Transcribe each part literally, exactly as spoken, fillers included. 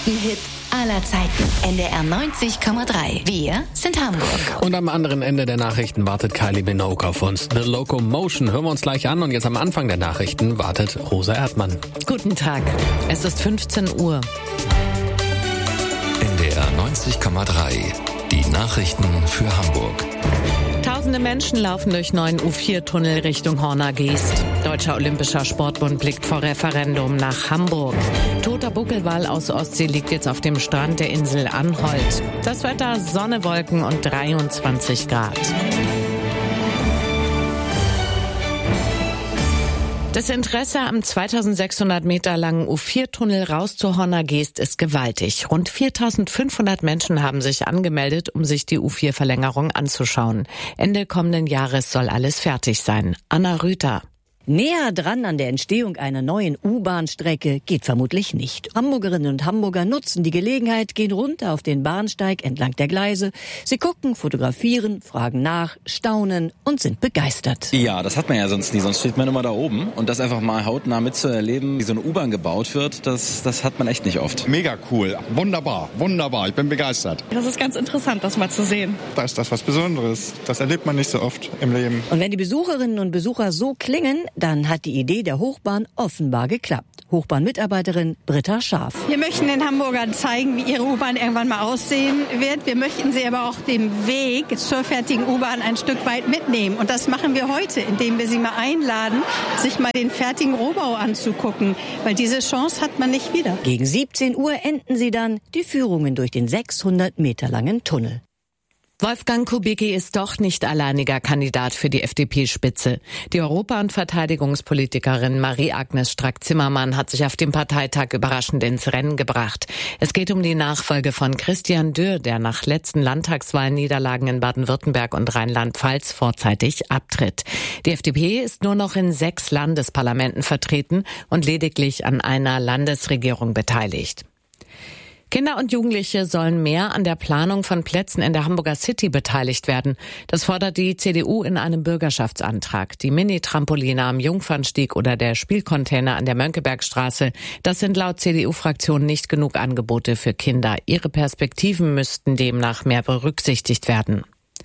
Hits aller Zeiten. N D R neunzig Komma drei. Wir sind Hamburg. Und am anderen Ende der Nachrichten wartet Kylie Minogue auf uns. The Locomotion hören wir uns gleich an. Und jetzt am Anfang der Nachrichten wartet Rosa Erdmann. Guten Tag. Es ist fünfzehn Uhr. N D R neunzig Komma drei. Die Nachrichten für Hamburg. Tausende Menschen laufen durch neuen U vier Tunnel Richtung Horner-Geest. Deutscher Olympischer Sportbund blickt vor Referendum nach Hamburg. Toter Buckelwal aus Ostsee liegt jetzt auf dem Strand der Insel Anholt. Das Wetter: Sonne, Wolken und dreiundzwanzig Grad. Das Interesse am zweitausendsechshundert Meter langen U vier Tunnel raus zur Horner-Geest ist gewaltig. Rund viertausendfünfhundert Menschen haben sich angemeldet, um sich die U vier Verlängerung anzuschauen. Ende kommenden Jahres soll alles fertig sein. Anna Rüther. Näher dran an der Entstehung einer neuen U-Bahn-Strecke geht vermutlich nicht. Hamburgerinnen und Hamburger nutzen die Gelegenheit, gehen runter auf den Bahnsteig entlang der Gleise. Sie gucken, fotografieren, fragen nach, staunen und sind begeistert. Ja, das hat man ja sonst nie. Sonst steht man immer da oben. Und das einfach mal hautnah mitzuerleben, wie so eine U-Bahn gebaut wird, das, das hat man echt nicht oft. Mega cool. Wunderbar. Wunderbar. Ich bin begeistert. Das ist ganz interessant, das mal zu sehen. Da ist das was Besonderes. Das erlebt man nicht so oft im Leben. Und wenn die Besucherinnen und Besucher so klingen, dann hat die Idee der Hochbahn offenbar geklappt. Hochbahnmitarbeiterin Britta Scharf. Wir möchten den Hamburgern zeigen, wie ihre U-Bahn irgendwann mal aussehen wird. Wir möchten sie aber auch den Weg zur fertigen U-Bahn ein Stück weit mitnehmen. Und das machen wir heute, indem wir sie mal einladen, sich mal den fertigen Rohbau anzugucken. Weil diese Chance hat man nicht wieder. Gegen siebzehn Uhr enden sie dann die Führungen durch den sechshundert Meter langen Tunnel. Wolfgang Kubicki ist doch nicht alleiniger Kandidat für die F D P-Spitze. Die Europa- und Verteidigungspolitikerin Marie-Agnes Strack-Zimmermann hat sich auf dem Parteitag überraschend ins Rennen gebracht. Es geht um die Nachfolge von Christian Dürr, der nach letzten Landtagswahlniederlagen in Baden-Württemberg und Rheinland-Pfalz vorzeitig abtritt. Die F D P ist nur noch in sechs Landesparlamenten vertreten und lediglich an einer Landesregierung beteiligt. Kinder und Jugendliche sollen mehr an der Planung von Plätzen in der Hamburger City beteiligt werden. Das fordert die C D U in einem Bürgerschaftsantrag. Die Mini-Trampoline am Jungfernstieg oder der Spielcontainer an der Mönckebergstraße, das sind laut C D U-Fraktion nicht genug Angebote für Kinder. Ihre Perspektiven müssten demnach mehr berücksichtigt werden.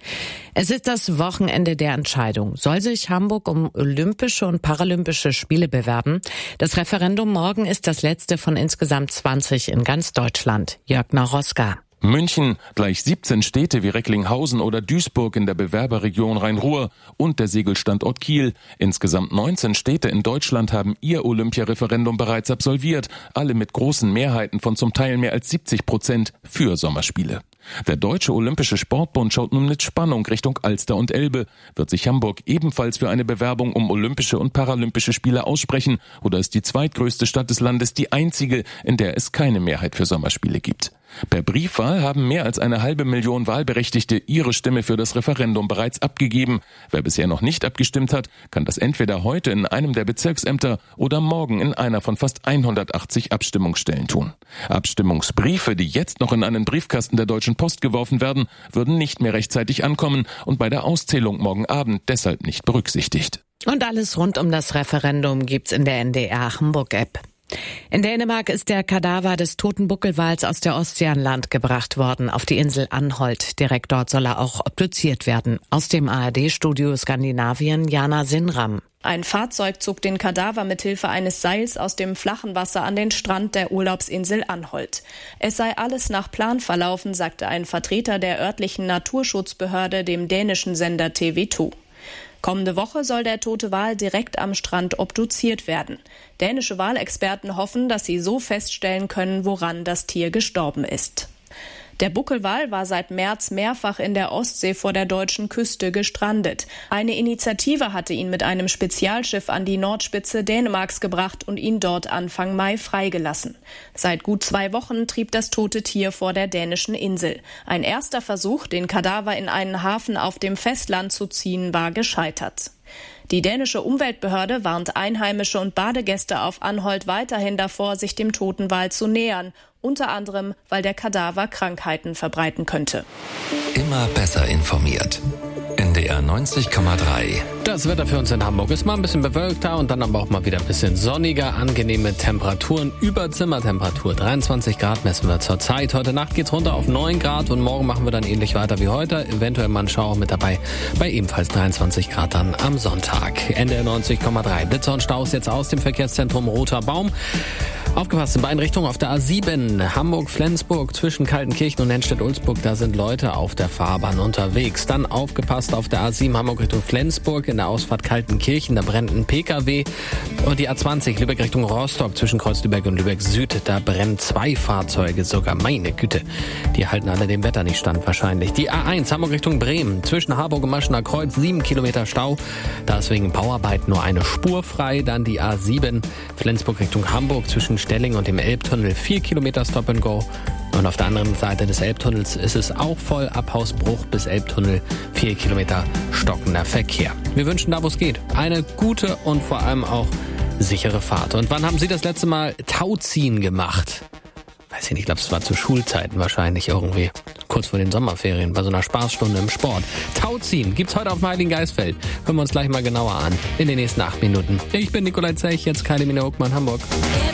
Es ist das Wochenende der Entscheidung. Soll sich Hamburg um Olympische und Paralympische Spiele bewerben? Das Referendum morgen ist das letzte von insgesamt zwanzig in ganz Deutschland. Jörg Naroska. München, gleich siebzehn Städte wie Recklinghausen oder Duisburg in der Bewerberregion Rhein-Ruhr und der Segelstandort Kiel. Insgesamt neunzehn Städte in Deutschland haben ihr Olympiareferendum bereits absolviert, alle mit großen Mehrheiten von zum Teil mehr als siebzig Prozent für Sommerspiele. Der Deutsche Olympische Sportbund schaut nun mit Spannung Richtung Alster und Elbe. Wird sich Hamburg ebenfalls für eine Bewerbung um Olympische und Paralympische Spiele aussprechen oder ist die zweitgrößte Stadt des Landes die einzige, in der es keine Mehrheit für Sommerspiele gibt? Per Briefwahl haben mehr als eine halbe Million Wahlberechtigte ihre Stimme für das Referendum bereits abgegeben. Wer bisher noch nicht abgestimmt hat, kann das entweder heute in einem der Bezirksämter oder morgen in einer von fast hundertachtzig Abstimmungsstellen tun. Abstimmungsbriefe, die jetzt noch in einen Briefkasten der Deutschen Post geworfen werden, würden nicht mehr rechtzeitig ankommen und bei der Auszählung morgen Abend deshalb nicht berücksichtigt. Und alles rund um das Referendum gibt's in der N D R Hamburg-App. In Dänemark ist der Kadaver des toten Buckelwals aus der Ostsee an Land gebracht worden, auf die Insel Anholt. Direkt dort soll er auch obduziert werden. Aus dem A R D-Studio Skandinavien, Jana Sinram. Ein Fahrzeug zog den Kadaver mithilfe eines Seils aus dem flachen Wasser an den Strand der Urlaubsinsel Anholt. Es sei alles nach Plan verlaufen, sagte ein Vertreter der örtlichen Naturschutzbehörde dem dänischen Sender T V zwei. Kommende Woche soll der tote Wal direkt am Strand obduziert werden. Dänische Walexperten hoffen, dass sie so feststellen können, woran das Tier gestorben ist. Der Buckelwal war seit März mehrfach in der Ostsee vor der deutschen Küste gestrandet. Eine Initiative hatte ihn mit einem Spezialschiff an die Nordspitze Dänemarks gebracht und ihn dort Anfang Mai freigelassen. Seit gut zwei Wochen trieb das tote Tier vor der dänischen Insel. Ein erster Versuch, den Kadaver in einen Hafen auf dem Festland zu ziehen, war gescheitert. Die dänische Umweltbehörde warnt Einheimische und Badegäste auf Anholt weiterhin davor, sich dem toten Wal zu nähern. Unter anderem, weil der Kadaver Krankheiten verbreiten könnte. Immer besser informiert. N D R neunzig Komma drei. Das Wetter für uns in Hamburg ist mal ein bisschen bewölkter und dann aber auch mal wieder ein bisschen sonniger. Angenehme Temperaturen über Zimmertemperatur. dreiundzwanzig Grad messen wir zur Zeit. Heute Nacht geht's runter auf neun Grad und morgen machen wir dann ähnlich weiter wie heute. Eventuell mal ein Schauer mit dabei bei ebenfalls dreiundzwanzig Grad dann am Sonntag. N D R neunzig Komma drei. Blitzer und Staus jetzt aus dem Verkehrszentrum Roter Baum. Aufgepasst in beiden Richtungen auf der A sieben, Hamburg-Flensburg zwischen Kaltenkirchen und Nennstedt-Ulzburg. Da sind Leute auf der Fahrbahn unterwegs. Dann aufgepasst auf der A sieben Hamburg Richtung Flensburg in der Ausfahrt Kaltenkirchen. Da brennt ein P K W. Und die A zwanzig Lübeck Richtung Rostock zwischen Kreuz-Lübeck und Lübeck-Süd. Da brennen zwei Fahrzeuge sogar. Meine Güte, die halten alle dem Wetter nicht stand wahrscheinlich. Die A eins Hamburg Richtung Bremen zwischen Harburg und Maschener Kreuz. Sieben Kilometer Stau. Da ist wegen Bauarbeit nur eine Spur frei. Dann die A sieben Flensburg Richtung Hamburg zwischen Stelling und dem Elbtunnel, vier Kilometer Stop and Go. Und auf der anderen Seite des Elbtunnels ist es auch voll ab Hausbruch bis Elbtunnel, vier Kilometer stockender Verkehr. Wir wünschen da, wo es geht, eine gute und vor allem auch sichere Fahrt. Und wann haben Sie das letzte Mal Tauziehen gemacht? Weiß ich nicht, ich glaube, es war zu Schulzeiten wahrscheinlich irgendwie. Kurz vor den Sommerferien, bei so einer Spaßstunde im Sport. Tauziehen gibt's heute auf dem Heiligen Geistfeld. Hören wir uns gleich mal genauer an in den nächsten acht Minuten. Ich bin Nikolai Zech, jetzt Kylie Minogue, Hamburg.